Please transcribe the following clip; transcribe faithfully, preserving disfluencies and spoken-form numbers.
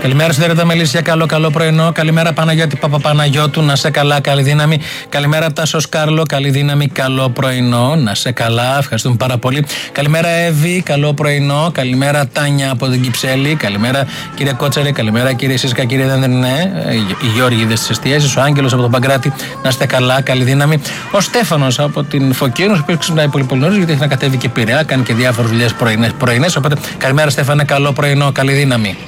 Καλημέρα σου Δέρετα Μελίσια, καλό καλό πρωινό. Καλημέρα Παναγιώτη Παπαπαναγιώτου, να σε καλά, καλή δύναμη. Καλημέρα Τάσος Κάρλο, καλή δύναμη, καλό πρωινό. Να σε καλά, ευχαριστούμε πάρα πολύ. Καλημέρα Εύη, καλό πρωινό. Καλημέρα Τάνια από την Κυψέλη. Καλημέρα κύριε Κότσαρη, καλημέρα κύριε Σίσκα, κύριε Δέντερνε. Οι Γιώργηδες της εστίασης, ο Άγγελος από τον Παγκράτη, να είστε καλά, καλή δύναμη. Ο Στέφανος από την Φωκίνο, ο οποίος ξυπνάει πολύ πολύ νωρίς, γιατί έχει να κατέβει και Πειραιά, κάνει και διάφορες δουλειές πρωινές. Οπότε καλημέρα Στέφανε, καλό πρωινό, καλή δύναμη.